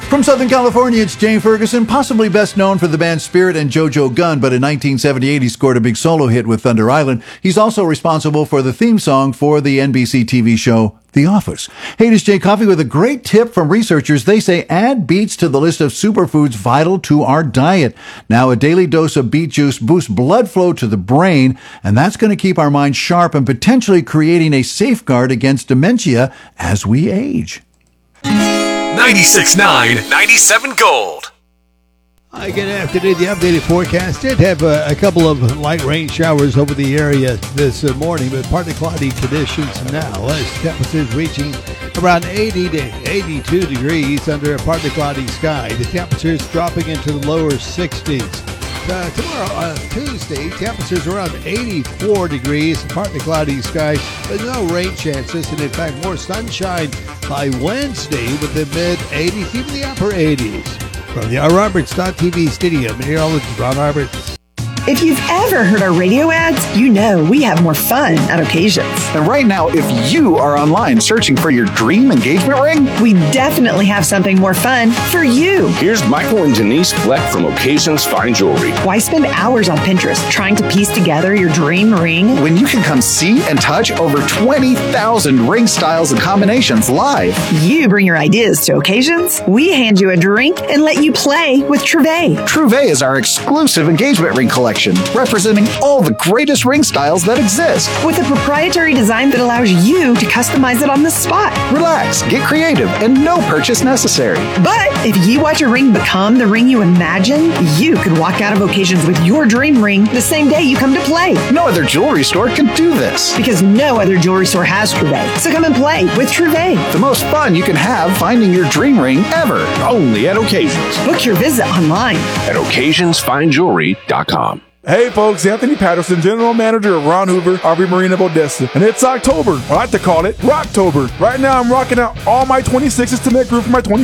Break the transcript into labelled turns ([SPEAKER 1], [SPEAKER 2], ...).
[SPEAKER 1] From Southern California, it's Jay Ferguson, possibly best known for the band Spirit and JoJo Gunn, but in 1978 he scored a big solo hit with Thunder Island. He's also responsible for the theme song for the NBC TV show The Office. Hey, this is Jay Coffey with a great tip from researchers. They say add beets to the list of superfoods vital to our diet. Now, a daily dose of beet juice boosts blood flow to the brain, and that's going to keep our minds sharp and potentially creating a safeguard against dementia as we age.
[SPEAKER 2] 96.9, 97 Gold.
[SPEAKER 3] Hi, good afternoon. The updated forecast did have a couple of light rain showers over the area this morning, but partly cloudy conditions now as temperatures reaching around 80 to 82 degrees under a partly cloudy sky. The temperatures dropping into the lower 60s. Tomorrow, Tuesday, temperatures around 84 degrees, partly cloudy sky, but no rain chances, and in fact, more sunshine by Wednesday with the mid-80s, even the upper 80s. From the RRoberts.tv studio, meteorologist Ron Roberts.
[SPEAKER 4] If you've ever heard our radio ads, you know we have more fun at occasions.
[SPEAKER 5] And right now, if you are online searching for your dream engagement ring,
[SPEAKER 4] we definitely have something more fun for you.
[SPEAKER 6] Here's Michael and Denise Fleck from Occasions Fine Jewelry.
[SPEAKER 4] Why spend hours on Pinterest trying to piece together your dream ring
[SPEAKER 5] when you can come see and touch over 20,000 ring styles and combinations live?
[SPEAKER 4] You bring your ideas to Occasions, we hand you a drink and let you play with Trouvé.
[SPEAKER 5] Trouvé is our exclusive engagement ring collection, representing all the greatest ring styles that exist.
[SPEAKER 4] With a proprietary design that allows you to customize it on the spot.
[SPEAKER 5] Relax, get creative, and no purchase necessary.
[SPEAKER 4] But if you watch a ring become the ring you imagine, you could walk out of Occasions with your dream ring the same day you come to play.
[SPEAKER 5] No other jewelry store can do this.
[SPEAKER 4] Because no other jewelry store has Trouvé. So come and play with Trouvé.
[SPEAKER 5] The most fun you can have finding your dream ring ever.
[SPEAKER 6] Only at Occasions.
[SPEAKER 4] Book your visit online
[SPEAKER 6] at occasionsfinejewelry.com.
[SPEAKER 7] Hey folks, Anthony Patterson, General Manager of Ron Hoover, RV Marine of Odessa. And it's October. I like to call it Rocktober. Right now I'm rocking out all my 26s to make room for my 27s.